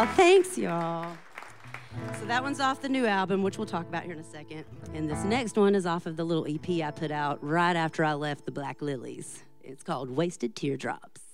Thanks, y'all. So that one's off the new album, which we'll talk about here in a second. And this next one is off of the little EP I put out right after I left the Black Lilies. It's called Wasted Teardrops.